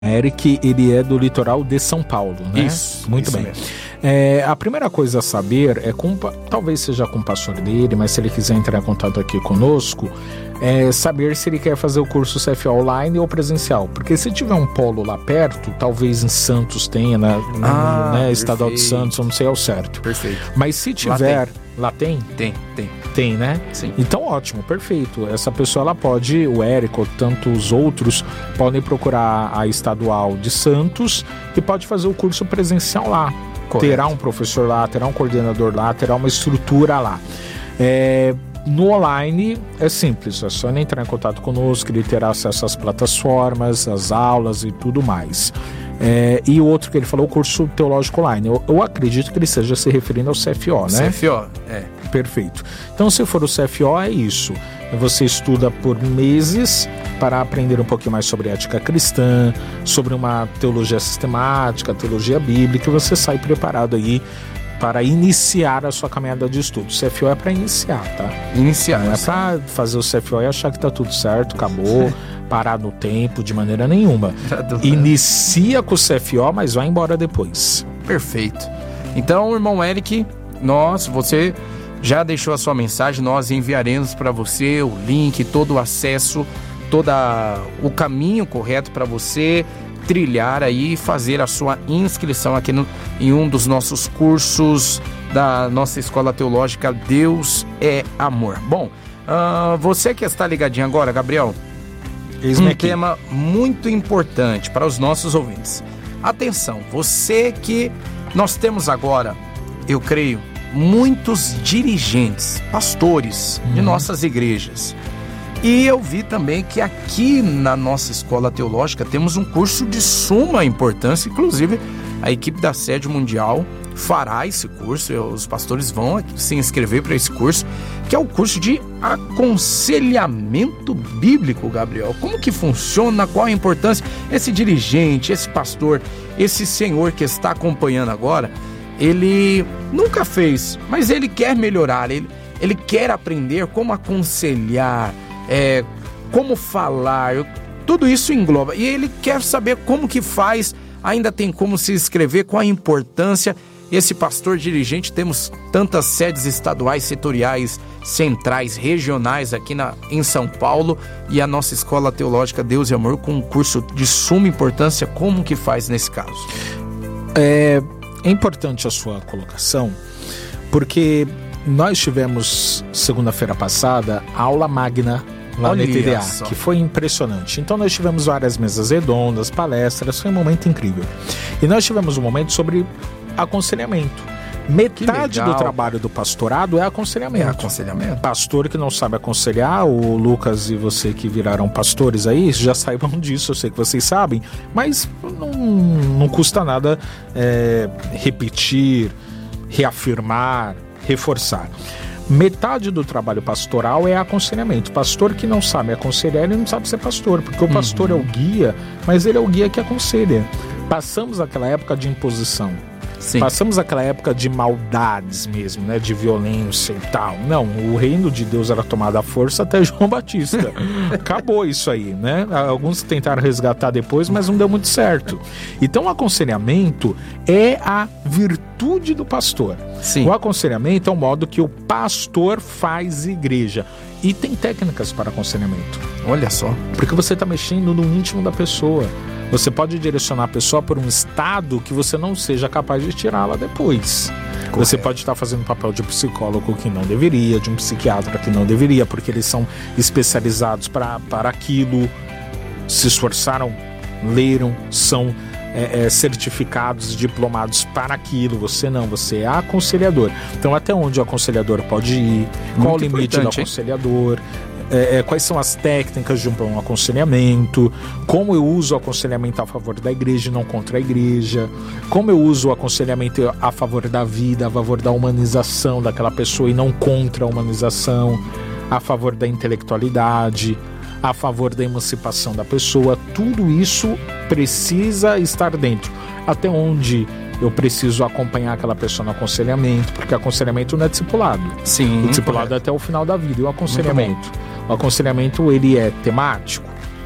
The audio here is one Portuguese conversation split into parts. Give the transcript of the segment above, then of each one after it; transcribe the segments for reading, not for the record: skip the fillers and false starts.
Eric, ele é do litoral de São Paulo, né? Isso, muito isso bem. mesmo. A primeira coisa a saber é, talvez seja com o pastor dele, mas se ele quiser entrar em contato aqui conosco, é saber se ele quer fazer o curso CFO online ou presencial. Porque se tiver um polo lá perto, talvez em Santos tenha, né? Estadual de Santos, eu não sei ao certo. Perfeito. Mas se tiver... Lá tem? Tem, né? Sim. Então, ótimo, perfeito. Essa pessoa, ela pode, o Érico ou tantos outros, podem procurar a Estadual de Santos e pode fazer o curso presencial lá. Correto. Terá um professor lá, terá um coordenador lá, terá uma estrutura lá. No online é simples, é só ele entrar em contato conosco, ele terá acesso às plataformas, às aulas e tudo mais. E o outro que ele falou, o curso teológico online. Eu acredito que ele esteja se referindo ao CFO, né? CFO, Perfeito. Então, se for o CFO, é isso. Você estuda por meses para aprender um pouquinho mais sobre ética cristã, sobre uma teologia sistemática, teologia bíblica, e você sai preparado aí para iniciar a sua caminhada de estudo. O CFO é para iniciar, tá? Não é para fazer o CFO e achar que tá tudo certo, acabou, parar no tempo, de maneira nenhuma. Inicia com o CFO, mas vai embora depois. Perfeito. Então, irmão Eric, você já deixou a sua mensagem, nós enviaremos para você o link, todo o acesso, todo o caminho correto para você trilhar aí e fazer a sua inscrição aqui em um dos nossos cursos da nossa Escola Teológica Deus é Amor. Bom, você que está ligadinho agora, Gabriel, tema muito importante para os nossos ouvintes. Atenção, você que nós temos agora, eu creio, muitos dirigentes, pastores de nossas igrejas. E eu vi também que aqui na nossa escola teológica temos um curso de suma importância, inclusive a equipe da Sede Mundial fará esse curso, os pastores vão se inscrever para esse curso, que é o curso de aconselhamento bíblico, Gabriel. Como que funciona, qual a importância? Esse dirigente, esse pastor, esse senhor que está acompanhando agora, ele nunca fez, mas ele quer melhorar, ele quer aprender como aconselhar, como falar, tudo isso engloba. E ele quer saber como que faz, ainda tem como se inscrever, qual a importância. Esse pastor dirigente, temos tantas sedes estaduais, setoriais, centrais, regionais aqui em São Paulo, e a nossa Escola Teológica Deus e Amor com um curso de suma importância. Como que faz nesse caso? É importante a sua colocação, porque nós tivemos segunda-feira passada a aula magna lá no ETDA, que foi impressionante. Então nós tivemos várias mesas redondas, palestras, foi um momento incrível. E nós tivemos um momento sobre aconselhamento. Metade do trabalho do pastorado é aconselhamento. Pastor que não sabe aconselhar, o Lucas e você que viraram pastores aí, já saibam disso, eu sei que vocês sabem, mas não custa nada repetir, reafirmar, reforçar. Metade do trabalho pastoral é aconselhamento. Pastor que não sabe aconselhar, ele não sabe ser pastor, porque o pastor é o guia, mas ele é o guia que aconselha. Passamos aquela época de imposição. Sim. Passamos aquela época de maldades mesmo, né? De violência e tal. Não, o reino de Deus era tomado à força até João Batista. Acabou isso aí, né? Alguns tentaram resgatar depois, mas não deu muito certo. Então o aconselhamento é a virtude do pastor. Sim. O aconselhamento é o modo que o pastor faz igreja. E tem técnicas para aconselhamento. Olha só. Porque você está mexendo no íntimo da pessoa. Você pode direcionar a pessoa por um estado que você não seja capaz de tirá-la depois. Correto. Você pode estar fazendo papel de psicólogo que não deveria, de um psiquiatra que não deveria, porque eles são especializados para aquilo, se esforçaram, leram, são certificados, diplomados para aquilo. Você não, você é aconselhador. Então, até onde o aconselhador pode ir? Qual o limite do aconselhador? Quais são as técnicas de um bom aconselhamento, como eu uso o aconselhamento a favor da igreja e não contra a igreja, como eu uso o aconselhamento a favor da vida, a favor da humanização daquela pessoa e não contra a humanização, a favor da intelectualidade, a favor da emancipação da pessoa. Tudo isso precisa estar dentro. Até onde eu preciso acompanhar aquela pessoa no aconselhamento, porque aconselhamento não é discipulado. Sim, o discipulado é até o final da vida. E o aconselhamento? O aconselhamento, ele é temático?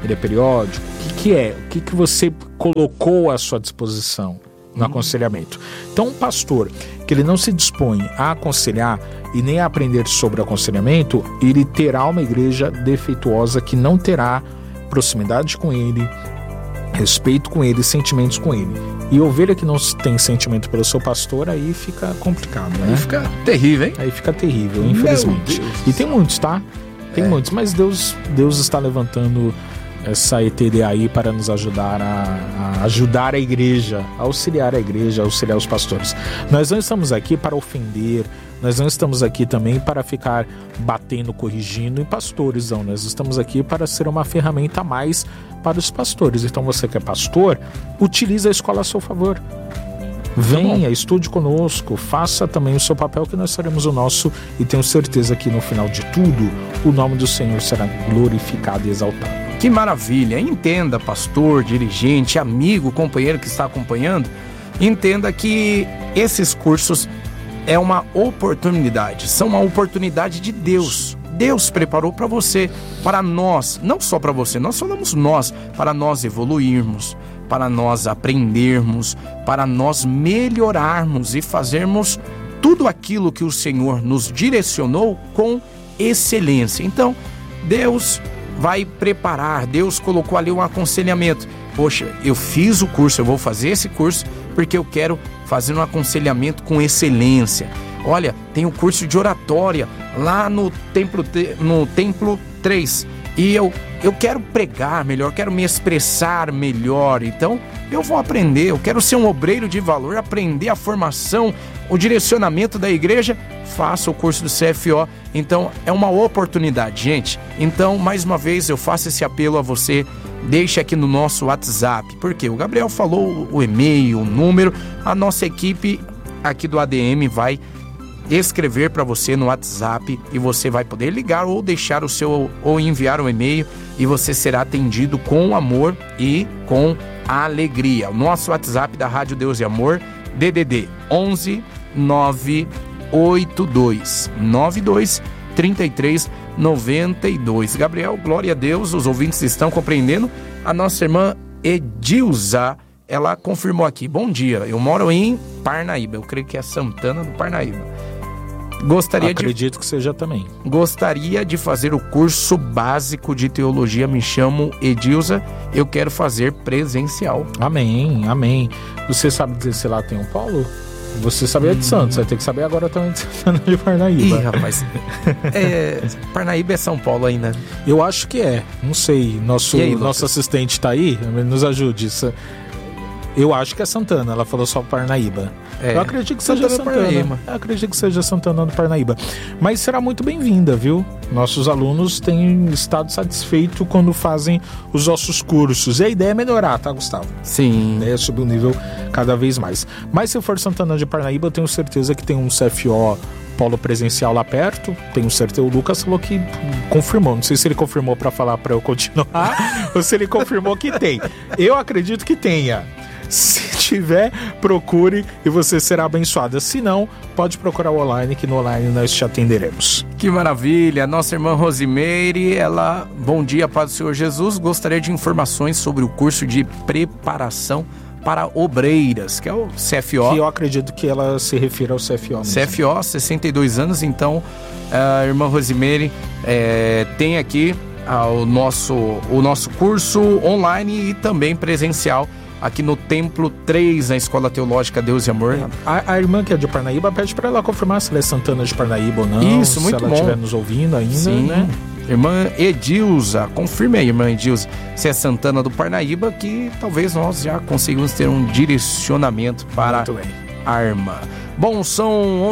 Ele é periódico? O que é? O que você colocou à sua disposição no aconselhamento? Então, um pastor que ele não se dispõe a aconselhar e nem a aprender sobre aconselhamento, ele terá uma igreja defeituosa que não terá proximidade com ele, respeito com ele, sentimentos com ele. E ovelha que não tem sentimento pelo seu pastor, aí fica complicado, né? Aí fica terrível, hein? Aí fica terrível, infelizmente. E tem muitos, tá? Tem muitos, mas Deus está levantando essa ETD aí para nos ajudar a ajudar a igreja, a auxiliar os pastores. Nós não estamos aqui para ofender, nós não estamos aqui também para ficar batendo, corrigindo em pastores, não. Nós estamos aqui para ser uma ferramenta a mais para os pastores. Então você que é pastor, utilize a escola a seu favor. Venha, estude conosco, faça também o seu papel que nós faremos o nosso, e tenho certeza que no final de tudo o nome do Senhor será glorificado e exaltado. Que maravilha! Entenda, pastor, dirigente, amigo, companheiro que está acompanhando, entenda que esses cursos é uma oportunidade, são uma oportunidade de Deus. Deus preparou para você, para nós, não só para você, nós falamos nós, para nós evoluirmos, para nós aprendermos, para nós melhorarmos e fazermos tudo aquilo que o Senhor nos direcionou com excelência. Então, Deus vai preparar, Deus colocou ali um aconselhamento. Poxa, eu fiz o curso, eu vou fazer esse curso porque eu quero fazer um aconselhamento com excelência. Olha, tem um curso de oratória lá no Templo 3 e eu quero pregar melhor, quero me expressar melhor, então eu vou aprender, eu quero ser um obreiro de valor, aprender a formação, o direcionamento da igreja, faça o curso do CFO. Então é uma oportunidade, gente. Então, mais uma vez, eu faço esse apelo a você, deixe aqui no nosso WhatsApp, porque o Gabriel falou o e-mail, o número, a nossa equipe aqui do ADM vai escrever para você no WhatsApp e você vai poder ligar ou deixar o seu ou enviar um e-mail e você será atendido com amor e com alegria. O nosso WhatsApp da Rádio Deus e Amor, DDD 11 982 92 33 92. Gabriel, glória a Deus, os ouvintes estão compreendendo. A nossa irmã Edilza, ela confirmou aqui: bom dia, eu moro em Parnaíba, eu creio que é Santana do Parnaíba. Acredito que seja também. Gostaria de fazer o curso básico de teologia, me chamo Edilza, eu quero fazer presencial. Amém, amém. Você sabe dizer se lá tem um polo? Você sabia de Santos, vai ter que saber agora também de Santana de Parnaíba. Ih, rapaz, Parnaíba é São Paulo ainda? Eu acho que é, não sei. Nosso assistente tá aí, nos ajude. Eu acho que é Santana, ela falou só Parnaíba. Eu acredito que seja Santana. Eu acredito que seja Santana do Parnaíba. Mas será muito bem-vinda, viu? Nossos alunos têm estado satisfeitos quando fazem os nossos cursos. E a ideia é melhorar, tá, Gustavo? Sim. A ideia é subir o nível cada vez mais. Mas se for Santana de Parnaíba, eu tenho certeza que tem um CFO polo presencial lá perto. Tenho certeza, o Lucas falou que confirmou. Não sei se ele confirmou para falar para eu continuar ou se ele confirmou que tem. Eu acredito que tenha. Se tiver, procure e você será abençoada. Se não, pode procurar o online, que no online nós te atenderemos. Que maravilha! Nossa irmã Rosimeire, ela... Bom dia, paz do Senhor Jesus. Gostaria de informações sobre o curso de preparação para obreiras, que é o CFO. Que eu acredito que ela se refira ao CFO mesmo. CFO, 62 anos. Então, a irmã Rosimeire tem aqui o nosso curso online e também presencial aqui no Templo 3, na Escola Teológica Deus e Amor. A irmã que é de Parnaíba, pede para ela confirmar se ela é Santana de Parnaíba ou não. Isso, muito bom. Se ela estiver nos ouvindo ainda, sim, né? Irmã Edilza, confirme aí, irmã Edilza, se é Santana do Parnaíba, que talvez nós já conseguimos ter um direcionamento para a irmã. Bom, são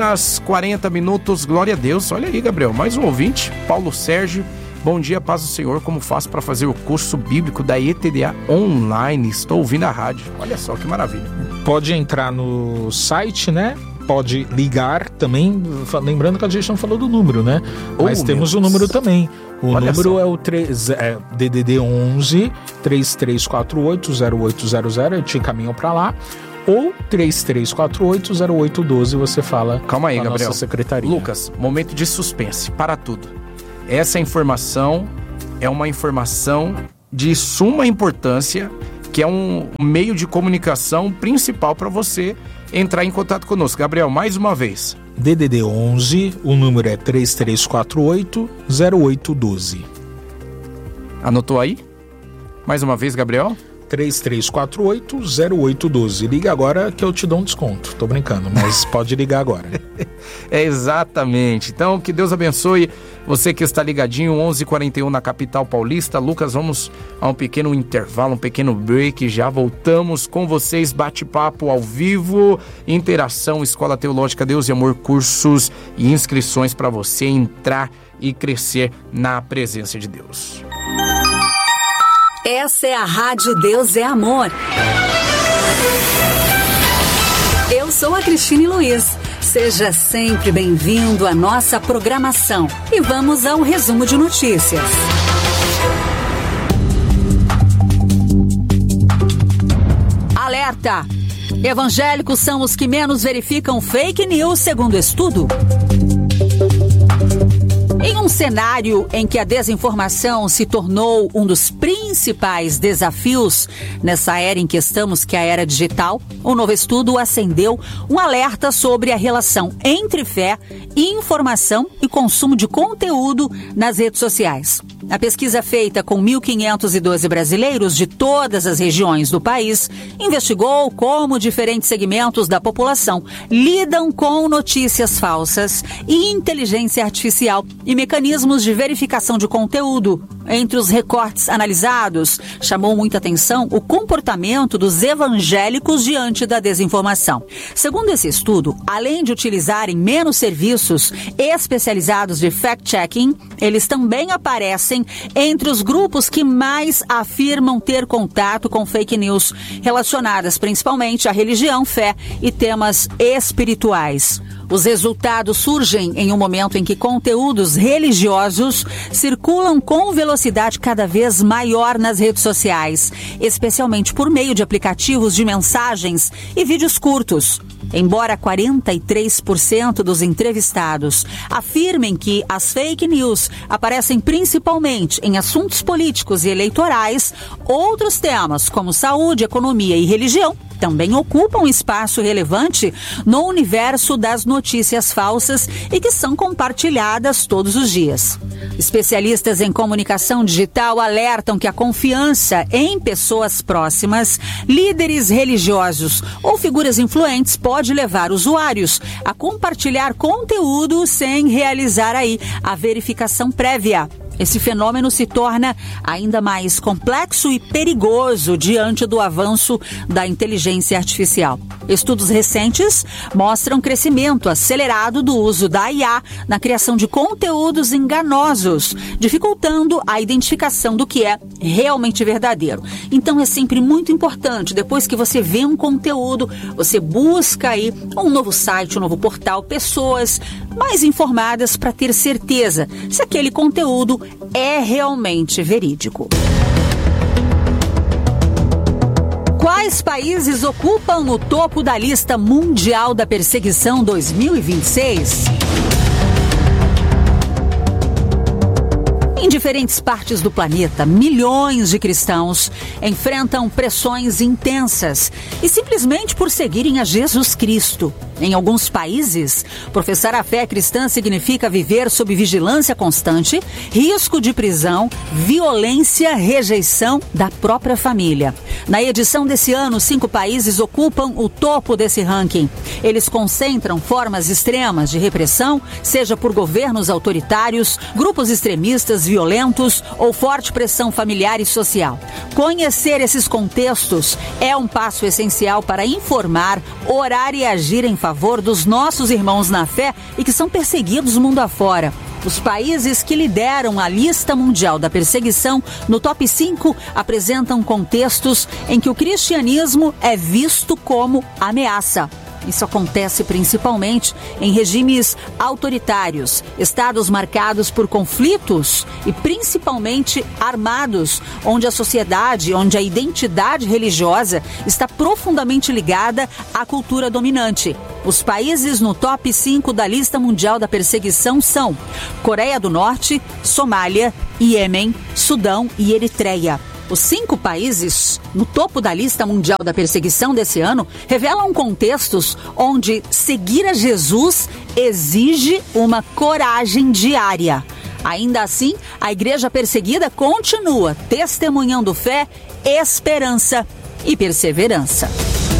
11h40, glória a Deus. Olha aí, Gabriel, mais um ouvinte, Paulo Sérgio. Bom dia, paz do Senhor, como faço para fazer o curso bíblico da ETDA online? Estou ouvindo a rádio. Olha só que maravilha. Pode entrar no site, né? Pode ligar também, lembrando que a gente não falou do número, né? Mas temos o número também. O Olha número só. é o DDD 11 3348 0800, eu te encaminho para lá. Ou 3348-0812, você fala. Calma aí, com a Gabriel. nossa secretaria. Lucas, momento de suspense, para tudo. Essa informação é uma informação de suma importância, que é um meio de comunicação principal para você entrar em contato conosco. Gabriel, mais uma vez. DDD 11, o número é 3348-0812. Anotou aí? Mais uma vez, Gabriel? 3348-0812. Liga agora que eu te dou um desconto. Tô brincando, mas pode ligar agora. É exatamente. Então, que Deus abençoe você que está ligadinho, 11h41 na capital paulista. Lucas, vamos a um pequeno intervalo, um pequeno break. Já voltamos com vocês, bate-papo ao vivo, interação, Escola Teológica Deus e Amor, cursos e inscrições para você entrar e crescer na presença de Deus. Essa é a Rádio Deus é Amor. Eu sou a Cristine Luiz. Seja sempre bem-vindo à nossa programação. E vamos ao resumo de notícias. Alerta! Evangélicos são os que menos verificam fake news, segundo estudo. Em um cenário em que a desinformação se tornou um dos principais desafios nessa era em que estamos, que é a era digital, um novo estudo acendeu um alerta sobre a relação entre fé, informação e consumo de conteúdo nas redes sociais. A pesquisa feita com 1.512 brasileiros de todas as regiões do país investigou como diferentes segmentos da população lidam com notícias falsas e inteligência artificial e mecanismos de verificação de conteúdo. Entre os recortes analisados, chamou muita atenção o comportamento dos evangélicos diante da desinformação. Segundo esse estudo, além de utilizarem menos serviços especializados de fact-checking, eles também aparecem entre os grupos que mais afirmam ter contato com fake news, relacionadas principalmente à religião, fé e temas espirituais. Os resultados surgem em um momento em que conteúdos religiosos circulam com velocidade cada vez maior nas redes sociais, especialmente por meio de aplicativos de mensagens e vídeos curtos. Embora 43% dos entrevistados afirmem que as fake news aparecem principalmente em assuntos políticos e eleitorais, outros temas como saúde, economia e religião também ocupam um espaço relevante no universo das notícias falsas e que são compartilhadas todos os dias. Especialistas em comunicação digital alertam que a confiança em pessoas próximas, líderes religiosos ou figuras influentes pode levar usuários a compartilhar conteúdo sem realizar a verificação prévia. Esse fenômeno se torna ainda mais complexo e perigoso diante do avanço da inteligência artificial. Estudos recentes mostram crescimento acelerado do uso da IA na criação de conteúdos enganosos, dificultando a identificação do que é realmente verdadeiro. Então é sempre muito importante, depois que você vê um conteúdo, você busca aí um novo site, um novo portal, pessoas mais informadas para ter certeza se aquele conteúdo é realmente verídico. Quais países ocupam o topo da lista mundial da perseguição 2026? Em diferentes partes do planeta, milhões de cristãos enfrentam pressões intensas e simplesmente por seguirem a Jesus Cristo. Em alguns países, professar a fé cristã significa viver sob vigilância constante, risco de prisão, violência, rejeição da própria família. Na edição desse ano, 5 países ocupam o topo desse ranking. Eles concentram formas extremas de repressão, seja por governos autoritários, grupos extremistas violentos ou forte pressão familiar e social. Conhecer esses contextos é um passo essencial para informar, orar e agir em favor dos nossos irmãos na fé e que são perseguidos mundo afora. Os países que lideram a lista mundial da perseguição no top 5 apresentam contextos em que o cristianismo é visto como ameaça. Isso acontece principalmente em regimes autoritários, estados marcados por conflitos e principalmente armados, onde a sociedade, onde a identidade religiosa está profundamente ligada à cultura dominante. Os países no top 5 da lista mundial da perseguição são Coreia do Norte, Somália, Iêmen, Sudão e Eritreia. Os 5 países no topo da lista mundial da perseguição desse ano revelam contextos onde seguir a Jesus exige uma coragem diária. Ainda assim, a igreja perseguida continua testemunhando fé, esperança e perseverança.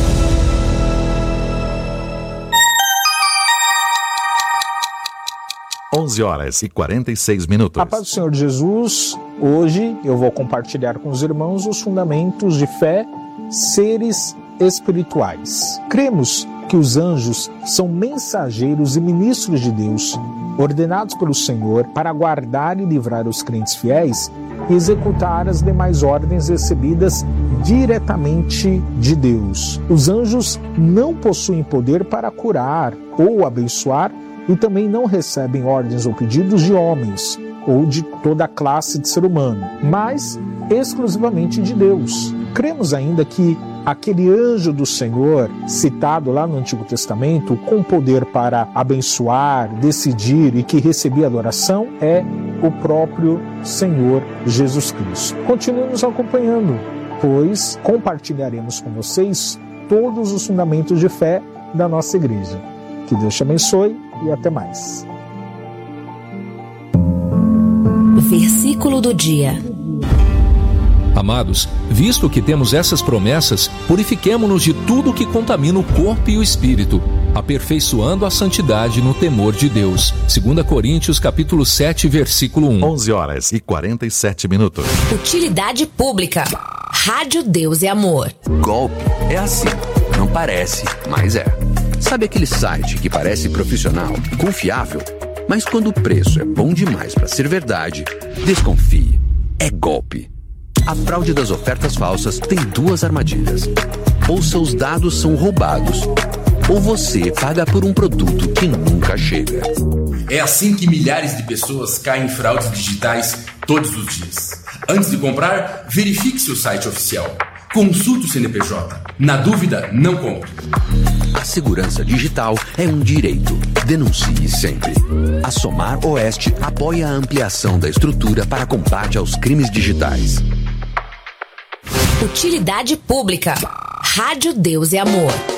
(11h46). A paz do Senhor Jesus, hoje eu vou compartilhar com os irmãos os fundamentos de fé, seres espirituais. Cremos que os anjos são mensageiros e ministros de Deus, ordenados pelo Senhor para guardar e livrar os crentes fiéis e executar as demais ordens recebidas diretamente de Deus. Os anjos não possuem poder para curar ou abençoar e também não recebem ordens ou pedidos de homens ou de toda a classe de ser humano, mas exclusivamente de Deus. Cremos ainda que aquele anjo do Senhor, citado lá no Antigo Testamento, com poder para abençoar, decidir e que recebia adoração, é o próprio Senhor Jesus Cristo. Continue nos acompanhando, pois compartilharemos com vocês todos os fundamentos de fé da nossa igreja. Que Deus te abençoe e até mais. Versículo do dia. Amados, visto que temos essas promessas, purifiquemo-nos de tudo que contamina o corpo e o espírito, aperfeiçoando a santidade no temor de Deus. 2 Coríntios capítulo 7, versículo 1. 11h47. Utilidade pública. Rádio Deus é Amor. Golpe é assim. Não parece, mas é. Sabe aquele site que parece profissional, confiável, mas quando o preço é bom demais para ser verdade, desconfie. É golpe. A fraude das ofertas falsas tem 2 armadilhas. Ou seus dados são roubados, ou você paga por um produto que nunca chega. É assim que milhares de pessoas caem em fraudes digitais todos os dias. Antes de comprar, verifique seu site oficial. Consulte o CNPJ. Na dúvida, não compre. A segurança digital é um direito. Denuncie sempre. A Somar Oeste apoia a ampliação da estrutura para combate aos crimes digitais. Utilidade pública. Rádio Deus é Amor.